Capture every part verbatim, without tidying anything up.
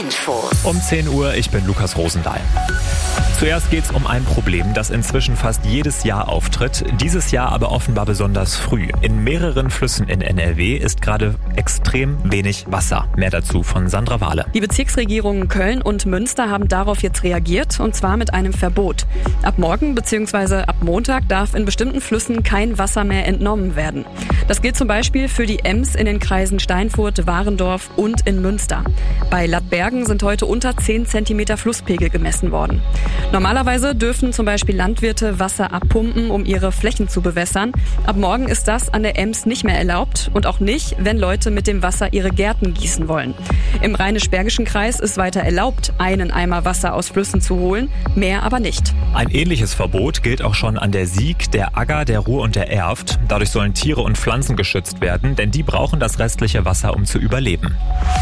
Infos. Um zehn Uhr, ich bin Lukas Rosendahl. Zuerst geht es um ein Problem, das inzwischen fast jedes Jahr auftritt, dieses Jahr aber offenbar besonders früh. In mehreren Flüssen in N R W ist gerade extrem wenig Wasser. Mehr dazu von Sandra Wahle. Die Bezirksregierungen Köln und Münster haben darauf jetzt reagiert, und zwar mit einem Verbot. Ab morgen bzw. ab Montag darf in bestimmten Flüssen kein Wasser mehr entnommen werden. Das gilt zum Beispiel für die Ems in den Kreisen Steinfurt, Warendorf und in Münster. Bei Lattbergen sind heute unter zehn Zentimeter Flusspegel gemessen worden. Normalerweise dürfen zum Beispiel Landwirte Wasser abpumpen, um ihre Flächen zu bewässern. Ab morgen ist das an der Ems nicht mehr erlaubt und auch nicht, wenn Leute mit dem Wasser ihre Gärten gießen wollen. Im Rheinisch-Bergischen Kreis ist weiter erlaubt, einen Eimer Wasser aus Flüssen zu holen, mehr aber nicht. Ein ähnliches Verbot gilt auch schon an der Sieg, der Agger, der Ruhr und der Erft. Dadurch sollen Tiere und Pflanzen geschützt werden, denn die brauchen das restliche Wasser, um zu überleben.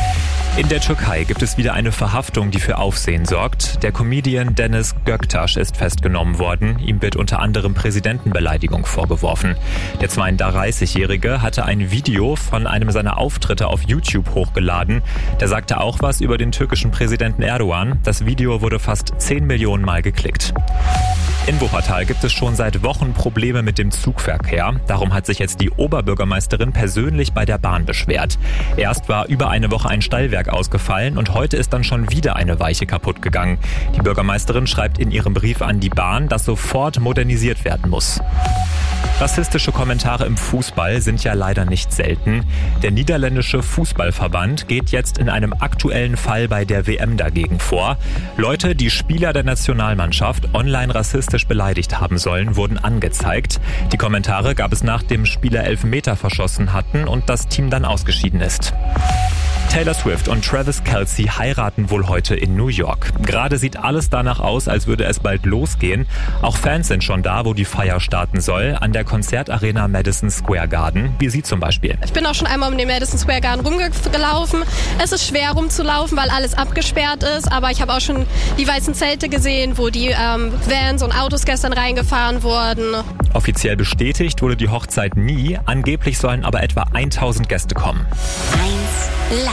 In der Türkei gibt es wieder eine Verhaftung, die für Aufsehen sorgt. Der Comedian Dennis Göktaş ist festgenommen worden. Ihm wird unter anderem Präsidentenbeleidigung vorgeworfen. Der zweiunddreißigjährige hatte ein Video von einem seiner Auftritte auf YouTube hochgeladen. Der sagte auch was über den türkischen Präsidenten Erdogan. Das Video wurde fast zehn Millionen Mal geklickt. In Wuppertal gibt es schon seit Wochen Probleme mit dem Zugverkehr. Darum hat sich jetzt die Oberbürgermeisterin persönlich bei der Bahn beschwert. Erst war über eine Woche ein Stellwerk ausgefallen und heute ist dann schon wieder eine Weiche kaputt gegangen. Die Bürgermeisterin schreibt in ihrem Brief an die Bahn, dass sofort modernisiert werden muss. Rassistische Kommentare im Fußball sind ja leider nicht selten. Der niederländische Fußballverband geht jetzt in einem aktuellen Fall bei der W M dagegen vor. Leute, die Spieler der Nationalmannschaft online rassistisch beleidigt haben sollen, wurden angezeigt. Die Kommentare gab es, nachdem Spieler Elfmeter verschossen hatten und das Team dann ausgeschieden ist. Taylor Swift und Travis Kelce heiraten wohl heute in New York. Gerade sieht alles danach aus, als würde es bald losgehen. Auch Fans sind schon da, wo die Feier starten soll, an der Konzertarena Madison Square Garden, wie sie zum Beispiel. Ich bin auch schon einmal um den Madison Square Garden rumgelaufen. Es ist schwer rumzulaufen, weil alles abgesperrt ist, aber ich habe auch schon die weißen Zelte gesehen, wo die ähm, Vans und Autos gestern reingefahren wurden. Offiziell bestätigt wurde die Hochzeit nie, angeblich sollen aber etwa tausend Gäste kommen. eins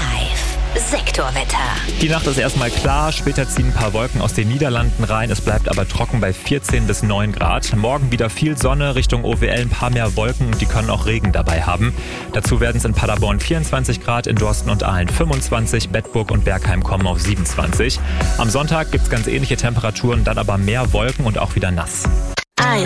Live Sektorwetter. Die Nacht ist erstmal klar, später ziehen ein paar Wolken aus den Niederlanden rein, es bleibt aber trocken bei vierzehn bis neun Grad. Morgen wieder viel Sonne, Richtung O W L ein paar mehr Wolken und die können auch Regen dabei haben. Dazu werden es in Paderborn vierundzwanzig Grad, in Dorsten und Aalen fünfundzwanzig, Bedburg und Bergheim kommen auf siebenundzwanzig. Am Sonntag gibt es ganz ähnliche Temperaturen, dann aber mehr Wolken und auch wieder nass.